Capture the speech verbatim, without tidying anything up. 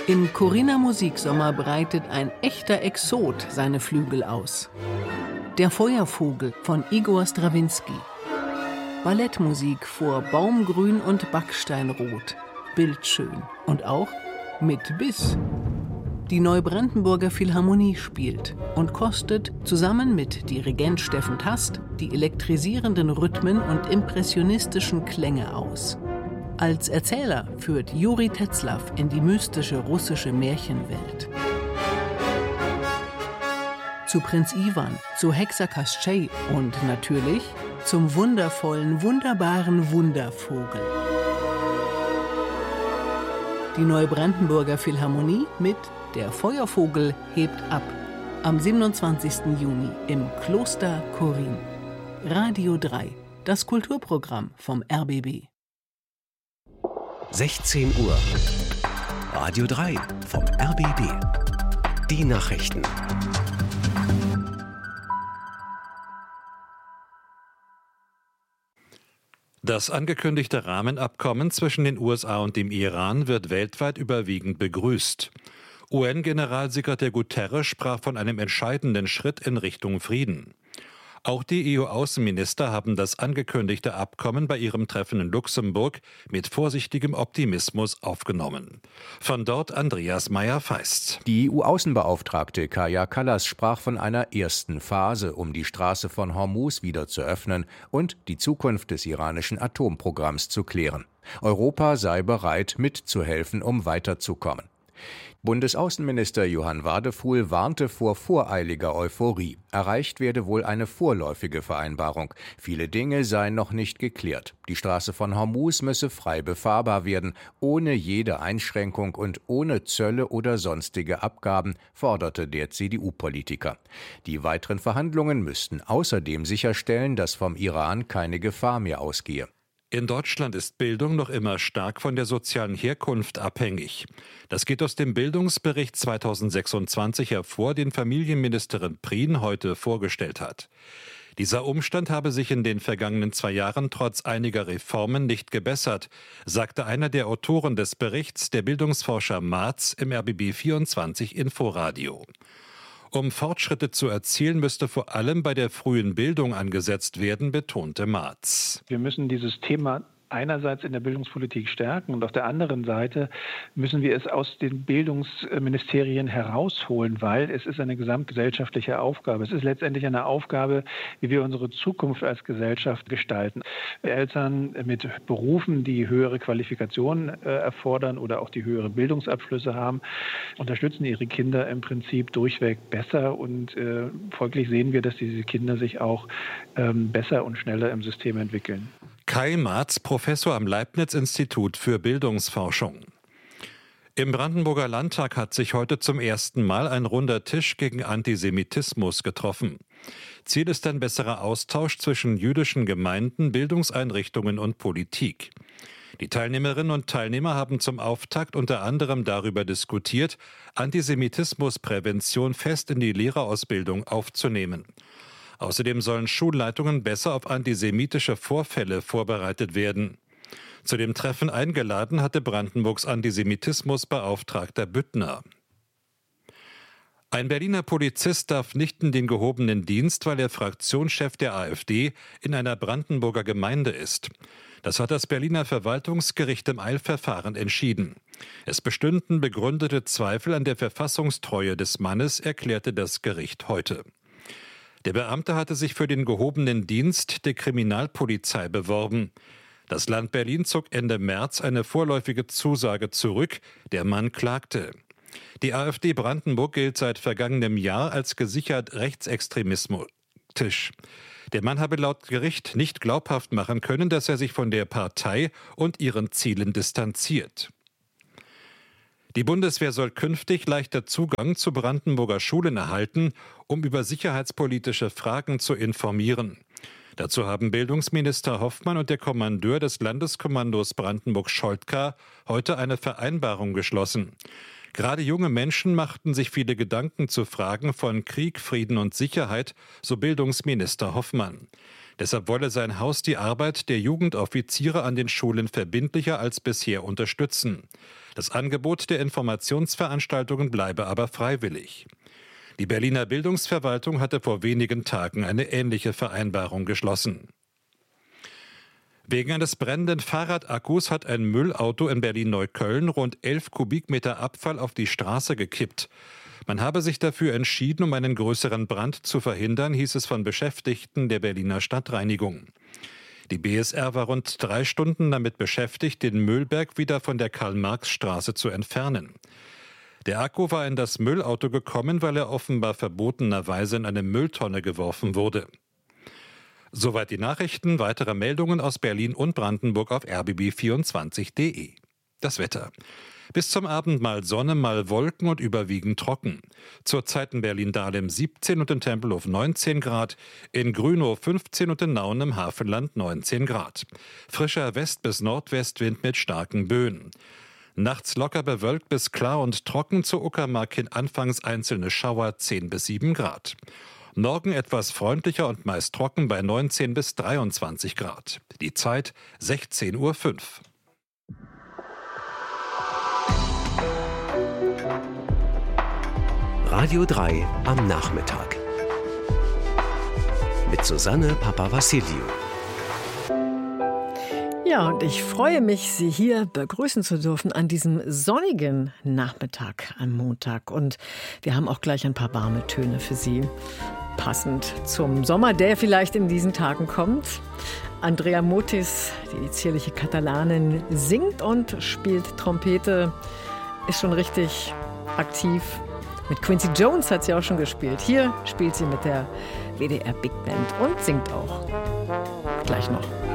Im Corinna Musiksommer breitet ein echter Exot seine Flügel aus. Der Feuervogel von Igor Strawinski. Ballettmusik vor Baumgrün und Backsteinrot. Bildschön und auch mit Biss. Die Neubrandenburger Philharmonie spielt und kostet zusammen mit Dirigent Steffen Tast die elektrisierenden Rhythmen und impressionistischen Klänge aus. Als Erzähler führt Juri Tetzlaff in die mystische russische Märchenwelt. Zu Prinz Iwan, zu Hexer Kastschei und natürlich zum wundervollen, wunderbaren Wundervogel. Die Neubrandenburger Philharmonie mit Der Feuervogel hebt ab. Am siebenundzwanzigsten Juni im Kloster Chorin. Radio drei, das Kulturprogramm vom R B B. sechzehn Uhr. Radio drei vom R B B. Die Nachrichten. Das angekündigte Rahmenabkommen zwischen den U S A und dem Iran wird weltweit überwiegend begrüßt. U N-Generalsekretär Guterres sprach von einem entscheidenden Schritt in Richtung Frieden. Auch die E U-Außenminister haben das angekündigte Abkommen bei ihrem Treffen in Luxemburg mit vorsichtigem Optimismus aufgenommen. Von dort Andreas Meyer-Feist. Die E U-Außenbeauftragte Kaja Kallas sprach von einer ersten Phase, um die Straße von Hormuz wieder zu öffnen und die Zukunft des iranischen Atomprogramms zu klären. Europa sei bereit, mitzuhelfen, um weiterzukommen. Bundesaußenminister Johann Wadefuhl warnte vor voreiliger Euphorie. Erreicht werde wohl eine vorläufige Vereinbarung. Viele Dinge seien noch nicht geklärt. Die Straße von Hormuz müsse frei befahrbar werden, ohne jede Einschränkung und ohne Zölle oder sonstige Abgaben, forderte der C D U-Politiker. Die weiteren Verhandlungen müssten außerdem sicherstellen, dass vom Iran keine Gefahr mehr ausgehe. In Deutschland ist Bildung noch immer stark von der sozialen Herkunft abhängig. Das geht aus dem Bildungsbericht zweitausendsechsundzwanzig hervor, den Familienministerin Prien heute vorgestellt hat. Dieser Umstand habe sich in den vergangenen zwei Jahren trotz einiger Reformen nicht gebessert, sagte einer der Autoren des Berichts, der Bildungsforscher Marz, im R B B vierundzwanzig Inforadio. Um Fortschritte zu erzielen, müsste vor allem bei der frühen Bildung angesetzt werden, betonte Marz. Wir müssen dieses Thema einerseits in der Bildungspolitik stärken und auf der anderen Seite müssen wir es aus den Bildungsministerien herausholen, weil es ist eine gesamtgesellschaftliche Aufgabe. Es ist letztendlich eine Aufgabe, wie wir unsere Zukunft als Gesellschaft gestalten. Eltern mit Berufen, die höhere Qualifikationen äh, erfordern oder auch die höhere Bildungsabschlüsse haben, unterstützen ihre Kinder im Prinzip durchweg besser und äh, folglich sehen wir, dass diese Kinder sich auch ähm, besser und schneller im System entwickeln. Kai Marz, Professor am Leibniz-Institut für Bildungsforschung. Im Brandenburger Landtag hat sich heute zum ersten Mal ein runder Tisch gegen Antisemitismus getroffen. Ziel ist ein besserer Austausch zwischen jüdischen Gemeinden, Bildungseinrichtungen und Politik. Die Teilnehmerinnen und Teilnehmer haben zum Auftakt unter anderem darüber diskutiert, Antisemitismusprävention fest in die Lehrerausbildung aufzunehmen. Außerdem sollen Schulleitungen besser auf antisemitische Vorfälle vorbereitet werden. Zu dem Treffen eingeladen hatte Brandenburgs Antisemitismusbeauftragter Büttner. Ein Berliner Polizist darf nicht in den gehobenen Dienst, weil er Fraktionschef der AfD in einer Brandenburger Gemeinde ist. Das hat das Berliner Verwaltungsgericht im Eilverfahren entschieden. Es bestünden begründete Zweifel an der Verfassungstreue des Mannes, erklärte das Gericht heute. Der Beamte hatte sich für den gehobenen Dienst der Kriminalpolizei beworben. Das Land Berlin zog Ende März eine vorläufige Zusage zurück. Der Mann klagte. Die AfD Brandenburg gilt seit vergangenem Jahr als gesichert rechtsextremistisch. Der Mann habe laut Gericht nicht glaubhaft machen können, dass er sich von der Partei und ihren Zielen distanziert. Die Bundeswehr soll künftig leichter Zugang zu Brandenburger Schulen erhalten, um über sicherheitspolitische Fragen zu informieren. Dazu haben Bildungsminister Hoffmann und der Kommandeur des Landeskommandos Brandenburg-Scholtka heute eine Vereinbarung geschlossen. Gerade junge Menschen machten sich viele Gedanken zu Fragen von Krieg, Frieden und Sicherheit, so Bildungsminister Hoffmann. Deshalb wolle sein Haus die Arbeit der Jugendoffiziere an den Schulen verbindlicher als bisher unterstützen. Das Angebot der Informationsveranstaltungen bleibe aber freiwillig. Die Berliner Bildungsverwaltung hatte vor wenigen Tagen eine ähnliche Vereinbarung geschlossen. Wegen eines brennenden Fahrradakkus hat ein Müllauto in Berlin-Neukölln rund elf Kubikmeter Abfall auf die Straße gekippt. Man habe sich dafür entschieden, um einen größeren Brand zu verhindern, hieß es von Beschäftigten der Berliner Stadtreinigung. Die B S R war rund drei Stunden damit beschäftigt, den Müllberg wieder von der Karl-Marx-Straße zu entfernen. Der Akku war in das Müllauto gekommen, weil er offenbar verbotenerweise in eine Mülltonne geworfen wurde. Soweit die Nachrichten. Weitere Meldungen aus Berlin und Brandenburg auf r b b vierundzwanzig punkt d e. Das Wetter. Bis zum Abend mal Sonne, mal Wolken und überwiegend trocken. Zurzeit in Berlin-Dahlem siebzehn und in Tempelhof neunzehn Grad, in Grünhof fünfzehn und in Nauen im Hafenland neunzehn Grad. Frischer West- bis Nordwestwind mit starken Böen. Nachts locker bewölkt bis klar und trocken, zur Uckermark hin anfangs einzelne Schauer zehn bis sieben Grad. Morgen etwas freundlicher und meist trocken bei neunzehn bis dreiundzwanzig Grad. Die Zeit sechzehn Uhr fünf. Radio drei am Nachmittag. Mit Susanne Papavassiliou. Ja, und ich freue mich, Sie hier begrüßen zu dürfen an diesem sonnigen Nachmittag am Montag. Und wir haben auch gleich ein paar warme Töne für Sie, passend zum Sommer, der vielleicht in diesen Tagen kommt. Andrea Motis, die zierliche Katalanin, singt und spielt Trompete, ist schon richtig aktiv. Mit Quincy Jones hat sie auch schon gespielt. Hier spielt sie mit der W D R Big Band und singt auch. Gleich noch.